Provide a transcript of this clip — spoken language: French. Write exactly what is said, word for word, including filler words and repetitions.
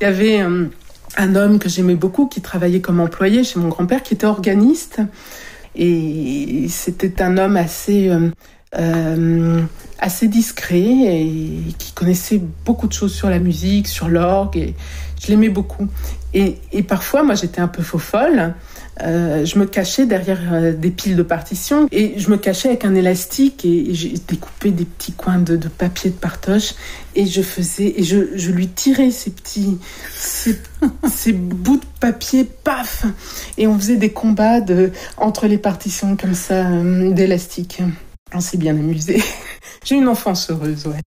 Il y avait euh, un homme que j'aimais beaucoup qui travaillait comme employé chez mon grand-père, qui était organiste. Et c'était un homme assez, euh, euh, assez discret et qui connaissait beaucoup de choses sur la musique, sur l'orgue. Et je l'aimais beaucoup. Et, et parfois, moi, j'étais un peu faux-folle. Euh, je me cachais derrière euh, des piles de partitions et je me cachais avec un élastique et, et j'ai découpé des petits coins de, de papier de partoche et je faisais et je, je lui tirais ces petits ces, ces bouts de papier, paf, et on faisait des combats de, entre les partitions comme ça euh, d'élastique. On s'est bien amusé. J'ai une enfance heureuse, ouais.